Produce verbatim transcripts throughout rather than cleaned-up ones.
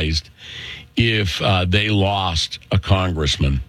surprised if uh, they lost a congressman.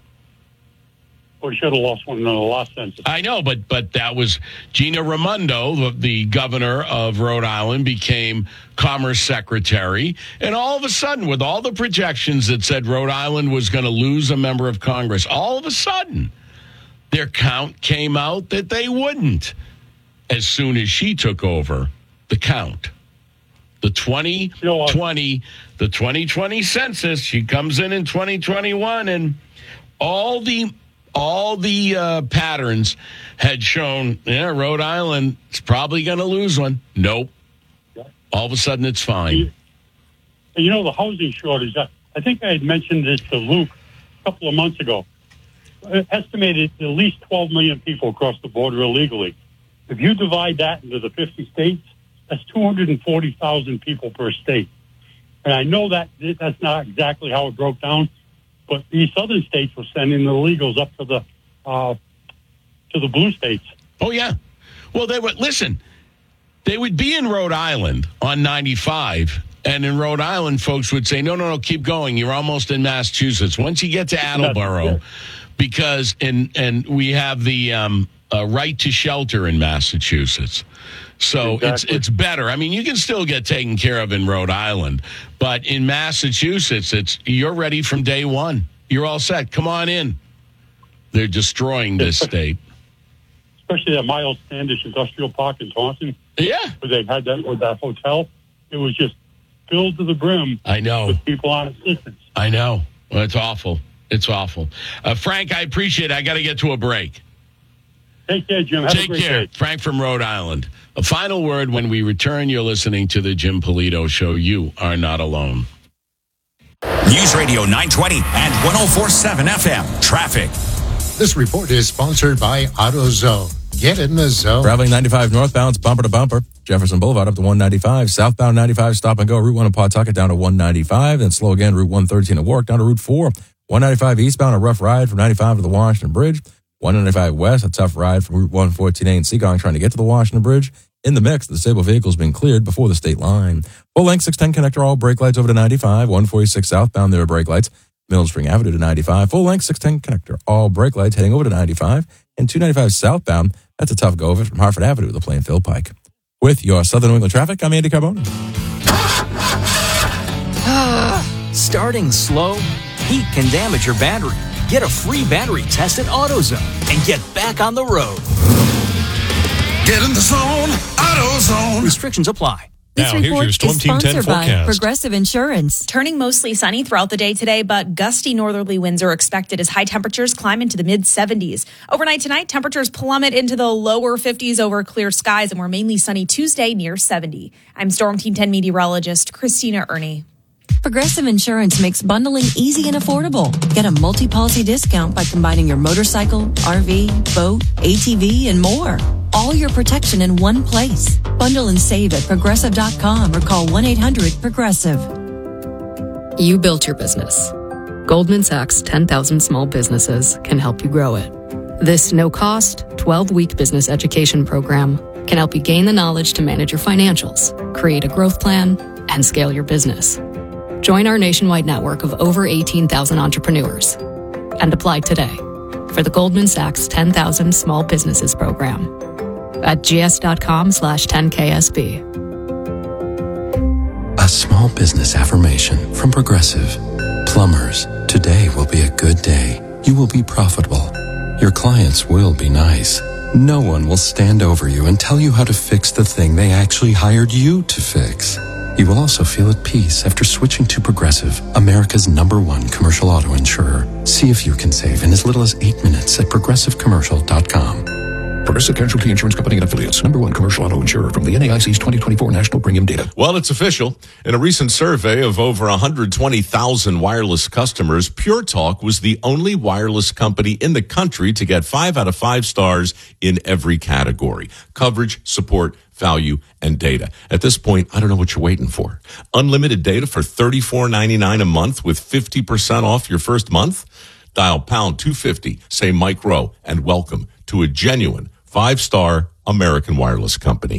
Or should have lost one in the last census. I know, but but that was Gina Raimondo, the, the governor of Rhode Island, became Commerce Secretary. And all of a sudden, with all the projections that said Rhode Island was going to lose a member of Congress, all of a sudden, their count came out that they wouldn't as soon as she took over the count. The twenty twenty, the twenty twenty census, she comes in in twenty twenty-one, and all the all the uh, patterns had shown, yeah, Rhode Island is probably going to lose one. Nope. All of a sudden, it's fine. You know, the housing shortage, I think I had mentioned this to Luke a couple of months ago. Estimated at least twelve million people across the border illegally. If you divide that into the fifty states, that's two hundred forty thousand people per state. And I know that that's not exactly how it broke down, but these southern states were sending the illegals up to the uh, to the blue states. Oh, yeah. Well, they would, listen, they would be in Rhode Island on ninety-five, and in Rhode Island, folks would say, no, no, no, keep going. You're almost in Massachusetts. Once you get to Attleboro, because, and, and we have the um, uh, right to shelter in Massachusetts. So exactly. it's it's better. I mean, you can still get taken care of in Rhode Island, but in Massachusetts, it's you're ready from day one. You're all set. Come on in. They're destroying this state. Especially that Miles Standish Industrial Park in Taunton. Yeah. Where they had that with that hotel. It was just filled to the brim. I know. With people on assistance. I know. Well, it's awful. It's awful. Uh, Frank, I appreciate it. I got to get to a break. Take care, Jim. Have Take a great care. day. Frank from Rhode Island. A final word when we return. You're listening to the Jim Polito Show. You are not alone. News Radio nine twenty and one oh four point seven F M. Traffic. This report is sponsored by AutoZone. Get in the zone. Traveling ninety-five northbound, bumper to bumper. Jefferson Boulevard up to one ninety-five. Southbound ninety-five, stop and go. Route one in Pawtucket down to one ninety-five. Then slow again. Route one thirteen at Warwick down to Route four. one ninety-five eastbound, a rough ride from ninety-five to the Washington Bridge. one ninety-five west, a tough ride from Route one fourteen A in Seegang trying to get to the Washington Bridge. In the mix, the disabled vehicle's been cleared before the state line. Full-length six ten connector, all brake lights over to ninety-five. one forty-six southbound, there are brake lights. Mill Spring Avenue to ninety-five. Full-length six ten connector, all brake lights heading over to ninety-five. And two ninety-five southbound, that's a tough go of it from Hartford Avenue to the Plainfield Pike. With your Southern New England traffic, I'm Andy Carbone. Starting slow, heat can damage your battery. Get a free battery test at AutoZone and get back on the road. Get in the zone, AutoZone. Restrictions apply. This now, report here's your Storm is Team ten sponsored by forecast. Progressive Insurance. Turning mostly sunny throughout the day today, but gusty northerly winds are expected as high temperatures climb into the mid seventies. Overnight tonight, temperatures plummet into the lower fifties over clear skies, and we're mainly sunny Tuesday near seventy. I'm Storm Team ten meteorologist Christina Ernie. Progressive Insurance makes bundling easy and affordable. Get a multi-policy discount by combining your motorcycle, R V, boat, A T V, and more. All your protection in one place. Bundle and save at progressive dot com or call one eight hundred progressive. You built your business. Goldman Sachs ten thousand Small Businesses can help you grow it. This no-cost, twelve-week business education program can help you gain the knowledge to manage your financials, create a growth plan, and scale your business. Join our nationwide network of over eighteen thousand entrepreneurs and apply today for the Goldman Sachs ten thousand Small Businesses program at gs.com slash 10KSB. A small business affirmation from Progressive. Plumbers, today will be a good day. You will be profitable. Your clients will be nice. No one will stand over you and tell you how to fix the thing they actually hired you to fix. You will also feel at peace after switching to Progressive, America's number one commercial auto insurer. See if you can save in as little as eight minutes at progressive commercial dot com. Progressive Casualty Insurance Company and Affiliates, number one commercial auto insurer from the N A I C's twenty twenty-four National Premium Data. Well, it's official. In a recent survey of over one hundred twenty thousand wireless customers, Pure Talk was the only wireless company in the country to get five out of five stars in every category: coverage, support, value, and data. At this point, I don't know what you're waiting for. Unlimited data for thirty-four ninety-nine a month with fifty percent off your first month? Dial pound two fifty, say Mike Rowe, and welcome to a genuine five-star American wireless company.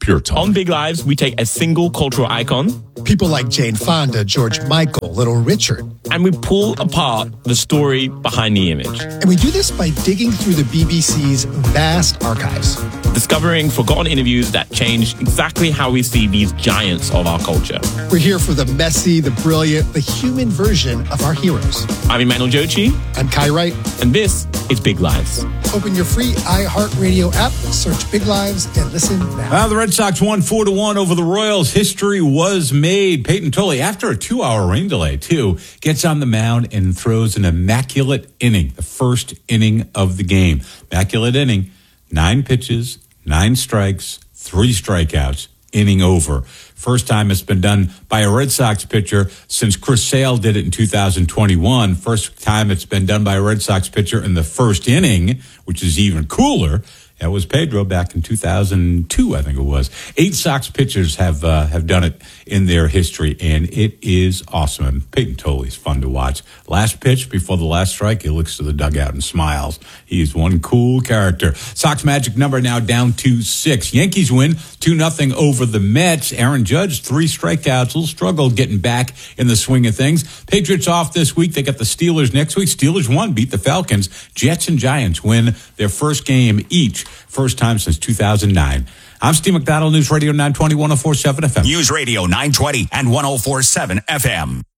Pure Talk. On Big Lives, we take a single cultural icon. People like Jane Fonda, George Michael, Little Richard. And we pull apart the story behind the image. And we do this by digging through the B B C's vast archives. Discovering forgotten interviews that change exactly how we see these giants of our culture. We're here for the messy, the brilliant, the human version of our heroes. I'm Emmanuel Jochi. I'm Kai Wright. And this is Big Lives. Open your free iHeartRadio app, search Big Lives, and listen now. Well, the Red Sox won four to one over the Royals. History was made. Peyton Tolley, after a two-hour rain delay, too, gets on the mound and throws an immaculate inning, the first inning of the game. Immaculate inning, nine pitches, nine strikes, three strikeouts, inning over. First time it's been done by a Red Sox pitcher since Chris Sale did it in two thousand twenty-one. First time it's been done by a Red Sox pitcher in the first inning, which is even cooler. That was Pedro back in two thousand two, I think it was. Eight Sox pitchers have uh, have done it in their history, and it is awesome. And Peyton Tolley's fun to watch. Last pitch before the last strike, he looks to the dugout and smiles. He's one cool character. Sox magic number now down to six. Yankees win two nothing over the Mets. Aaron Judge, three strikeouts, a little struggle getting back in the swing of things. Patriots off this week. They got the Steelers next week. Steelers won, beat the Falcons. Jets and Giants win their first game each. First time since two thousand nine. I'm Steve McDonald, News Radio nine twenty, one oh four point seven F M. News Radio nine twenty and one oh four point seven F M.